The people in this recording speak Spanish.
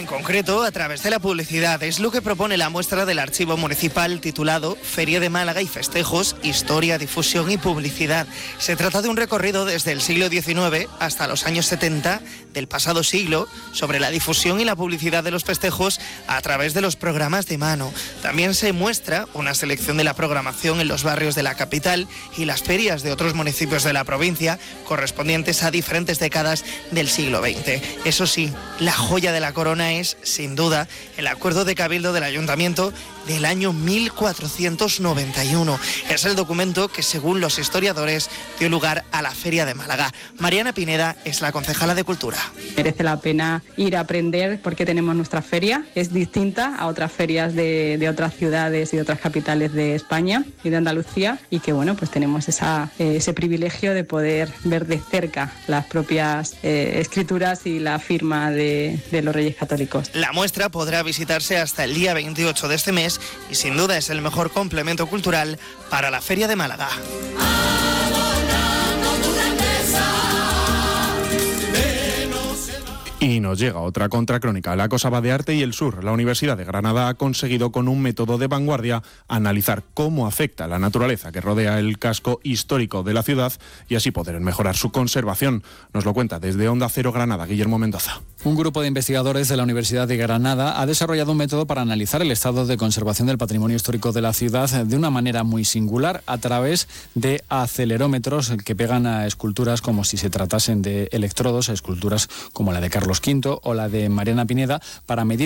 en concreto a través de la publicidad. Es lo que propone la muestra del Archivo Municipal titulado Feria de Málaga y Festejos, Historia, Difusión y Publicidad. Se trata de un recorrido desde el siglo XIX hasta los años 70 del pasado siglo sobre la difusión y la publicidad de los festejos a través de los programas de mano. También se muestra una selección de la programación en los barrios de la capital y las ferias de otros municipios de la provincia correspondientes a diferentes décadas del siglo XX. Eso sí, la joya de la corona es, sin duda, el acuerdo de cabildo del ayuntamiento del año 1491. Es el documento que, según los historiadores, dio lugar a la Feria de Málaga. Mariana Pineda es la concejala de Cultura. Merece la pena ir a aprender porque tenemos nuestra feria. Es distinta a otras ferias de otras ciudades y de otras capitales de España y de Andalucía, y que bueno, pues tenemos ese privilegio de poder ver de cerca las propias escrituras y la firma de los Reyes Católicos. La muestra podrá visitarse hasta el día 28 de este mes y sin duda es el mejor complemento cultural para la Feria de Málaga. Y nos llega otra contracrónica. La cosa va de arte y el sur. La Universidad de Granada ha conseguido con un método de vanguardia analizar cómo afecta la naturaleza que rodea el casco histórico de la ciudad y así poder mejorar su conservación. Nos lo cuenta desde Onda Cero Granada, Guillermo Mendoza. Un grupo de investigadores de la Universidad de Granada ha desarrollado un método para analizar el estado de conservación del patrimonio histórico de la ciudad de una manera muy singular a través de acelerómetros que pegan a esculturas como si se tratasen de electrodos, a esculturas como la de Carlos V o la de Mariana Pineda, para medir